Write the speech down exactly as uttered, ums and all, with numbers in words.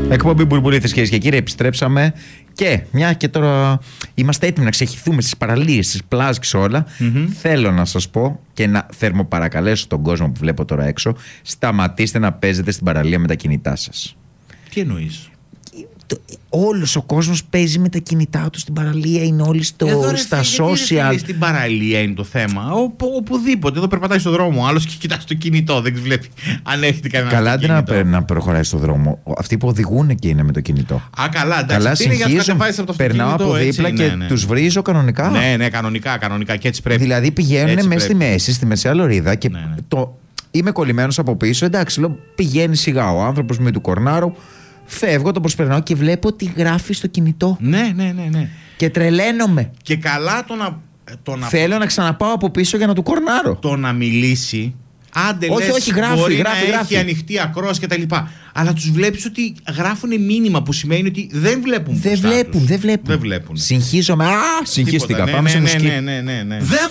Εκπομπή Μπουρμπουλίτες, κυρίες και κύριοι, επιστρέψαμε και μια και τώρα είμαστε έτοιμοι να ξεχυθούμε στις παραλίες, στις πλάζ και όλα. Mm-hmm. Θέλω να σας πω και να θερμοπαρακαλέσω τον κόσμο που βλέπω τώρα έξω, σταματήστε να παίζετε στην παραλία με τα κινητά σας. Τι εννοείς? Όλος ο κόσμος παίζει με τα κινητά του στην παραλία, είναι όλοι στο, εδώ, ρε, στα φίλε, social. φίλε, στην παραλία είναι το θέμα. Ο, οπουδήποτε. Εδώ περπατάει στον δρόμο. Άλλος και κοιτάς το κινητό. Δεν βλέπει αν έρχεται κανένα. Καλά, δεν να, να προχωράει στον δρόμο. Αυτοί που οδηγούν και είναι με το κινητό. Α, καλά, εντάξει. Καλά, συνεχίζω. Περνάω από δίπλα και ναι, ναι. τους βρίζω κανονικά. Ναι, ναι, κανονικά, κανονικά. Και έτσι πρέπει. Δηλαδή πηγαίνουν μέσα στη μέση, στη μεσαία λωρίδα και ναι, ναι. το. Είμαι κολλημένος από πίσω. Εντάξει, λέω, πηγαίνει σιγά ο άνθρωπος με του κορνάρου. Φεύγω, το προσπερνάω και βλέπω τι γράφει στο κινητό. Ναι, ναι, ναι, ναι. Και τρελαίνομαι. Και καλά το να. Το να... Θέλω να ξαναπάω από πίσω για να του κορνάρω. Το να μιλήσει. Άντε, όχι, λες, όχι, γράφει, μπορεί γράφει, να γράφει. έχει ανοιχτή ακρόαση κτλ. Αλλά τους βλέπεις ότι γράφουν μήνυμα που σημαίνει ότι δεν βλέπουν. Δεν βλέπουν, δεν βλέπουν. Δεν βλέπουν. Συγχύζομαι. Α, συγχύστηκα. Ναι, Πάμε ναι, σε ναι, μουσική. ναι, ναι, ναι, ναι.